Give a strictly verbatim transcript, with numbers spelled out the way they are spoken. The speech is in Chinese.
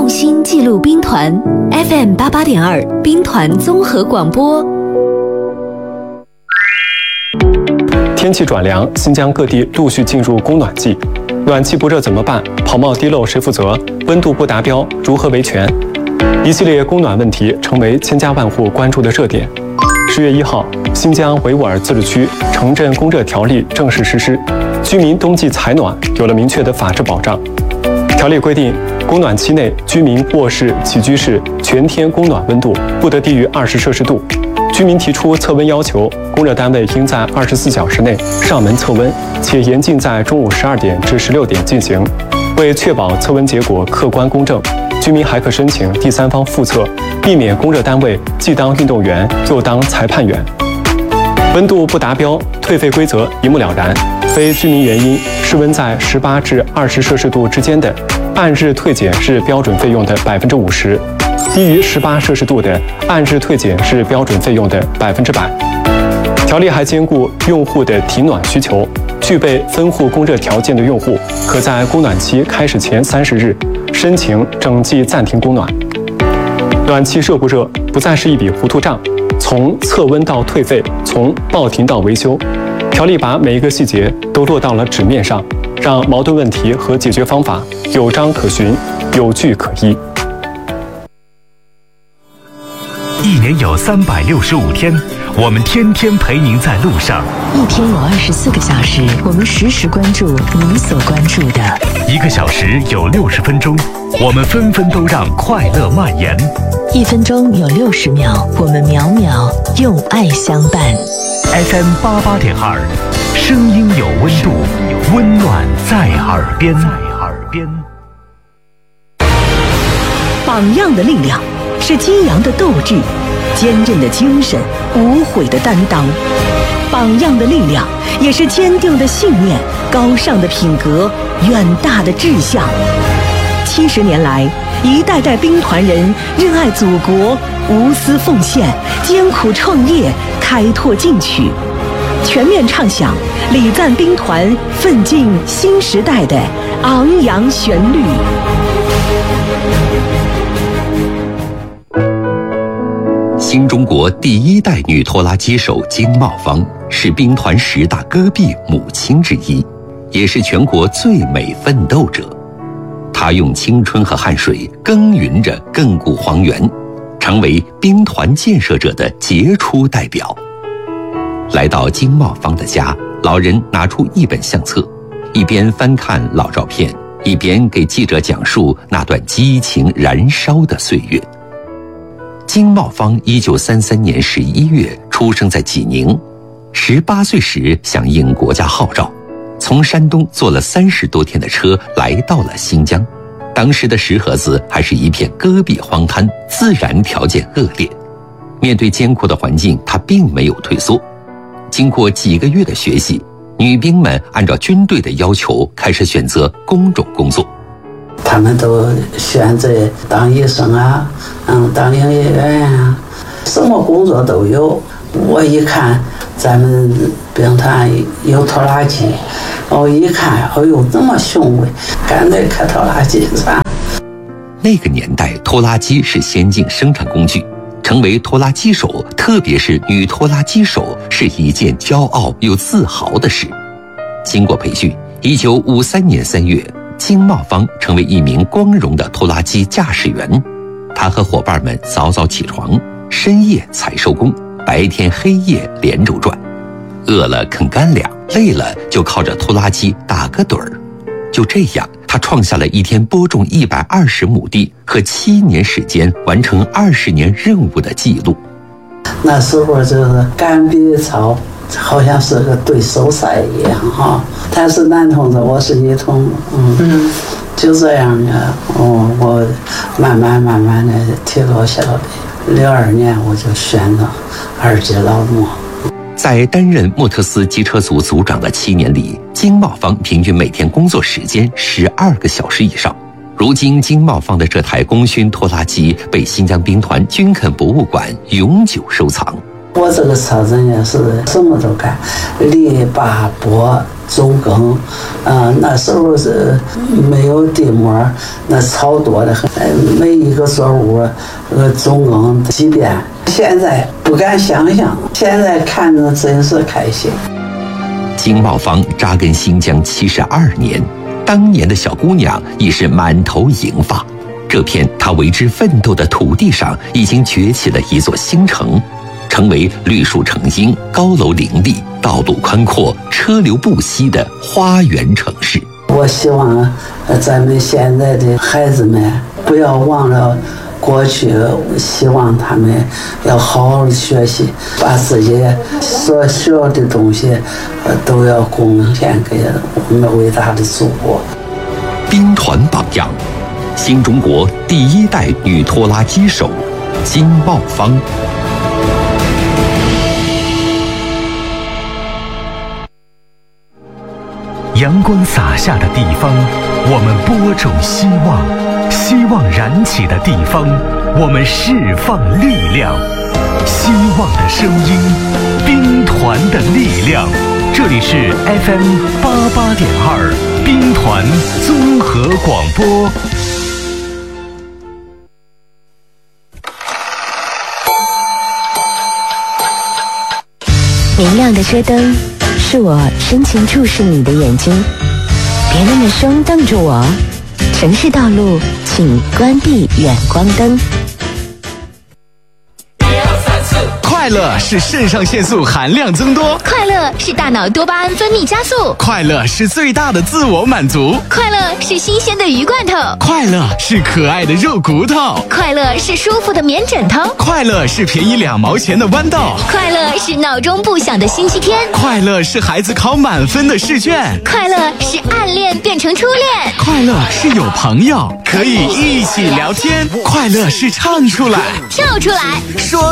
用心记录兵团 F M 八八点二兵团综合广播。 天气转凉，新疆各地陆续进入供暖季，暖气不热怎么办？跑冒滴漏谁负责？温度不达标如何维权？一系列供暖问题成为千家万户关注的热点。十月一号，新疆维吾尔自治区城镇供热条例正式实施，居民冬季采暖有了明确的法制保障。条例规定，供暖期内，居民卧室、起居室全天供暖温度不得低于二十摄氏度。居民提出测温要求，供热单位应在二十四小时内上门测温，且严禁在中午十二点至十六点进行。为确保测温结果客观公正，居民还可申请第三方复测，避免供热单位既当运动员又当裁判员。温度不达标，退费规则一目了然。非居民原因，室温在十八至二十摄氏度之间的，按日退减是标准费用的百分之五十；低于十八摄氏度的，按日退减是标准费用的百分之百。条例还兼顾用户的体暖需求，具备分户供热条件的用户，可在供暖期开始前三十日申请整季暂停供暖。暖气热不热，不再是一笔糊涂账，从测温到退费，从报停到维修。条例把每一个细节都落到了纸面上，让矛盾问题和解决方法有章可循，有据可依。 一年有三百六十五天，我们天天陪您在路上。 一天有二十四个小时，我们实时关注您所关注的。 一个小时有六十分钟，我们纷纷都让快乐蔓延。 一分钟有六十秒，我们秒秒用爱相伴。 F M 八八点二，声音有温度，温暖在耳边。在耳边。 榜样的力量是激扬的斗志，坚韧的精神，无悔的担当。榜样的力量也是坚定的信念，高尚的品格，远大的志向。七十年来，一代代兵团人热爱祖国，无私奉献，艰苦创业，开拓进取，全面唱响礼赞兵团奋进新时代的昂扬旋律。 新中国第一代女拖拉机手金茂芳是兵团十大戈壁母亲之一，也是全国最美奋斗者。她用青春和汗水耕耘着亘古黄原，成为兵团建设者的杰出代表。来到金茂芳的家，老人拿出一本相册，一边翻看老照片，一边给记者讲述那段激情燃烧的岁月。金茂芳一九三三年十一月出生在济宁，十八岁时响应国家号召，从山东坐了三十多天的车来到了新疆。当时的石河子还是一片戈壁荒滩，自然条件恶劣。面对艰苦的环境，他并没有退缩。经过几个月的学习，女兵们按照军队的要求开始选择工种工作。 他们都选择当医生啊，嗯，当营业员啊，什么工作都有。我一看咱们兵团有拖拉机，我一看，哎呦，这么雄伟，干脆开拖拉机算。 那个年代，拖拉机是先进生产工具，成为拖拉机手，特别是女拖拉机手，是一件骄傲又自豪的事。经过培训，一九五三年三月。金茂芳成为一名光荣的拖拉机驾驶员，他和伙伴们早早起床，深夜才收工，白天黑夜连轴转，饿了啃干粮，累了就靠着拖拉机打个盹儿。就这样，他创下了一天播种一百二十亩地和七年时间完成二十年任务的记录。 那时候就是干比草，好像是个对手赛一样哈。他是男同志，我是女同志，嗯，嗯就这样的，哦，我慢慢慢慢的提高效率。零二年我就选了二级劳模。 在担任莫特斯机车组组长的七年里，金茂芳平均每天工作时间十二个小时以上。如今，金茂芳的这台功勋拖拉机被新疆兵团军垦博物馆永久收藏。 我这个车真的是什么都干，力拔拨中耕，啊、呃，那时候是没有地膜，那草多的很，每一个作物呃中耕几遍，现在不敢想象，现在看着真是开心。 金茂芳扎根新疆七十二年，当年的小姑娘已是满头银发。这片她为之奋斗的土地上，已经崛起了一座新城，成为绿树成荫、高楼林立、道路宽阔、车流不息的花园城市。 我希望咱们现在的孩子们不要忘了过去，希望他们要好好的学习，把自己所学的东西都要贡献给我们伟大的祖国。 兵团榜样，新中国第一代女拖拉机手金茂芳。 阳光洒下的地方，我们播种希望；希望燃起的地方，我们释放力量。希望的声音，兵团的力量。这里是 F M 八八点二，兵团综合广播。 明亮的车灯是我深情注视你的眼睛，别那么凶瞪住我。城市道路，请关闭远光灯。 快乐是肾上腺素含量增多， 快乐是大脑多巴胺分泌加速， 快乐是最大的自我满足， 快乐是新鲜的鱼罐头， 快乐是可爱的肉骨头， 快乐是舒服的棉枕头， 快乐是便宜两毛钱的豌豆， 快乐是闹钟不响的星期天， 快乐是孩子考满分的试卷， 快乐是暗恋变成初恋， 快乐是有朋友可以一起聊天，快乐是唱出来跳出来说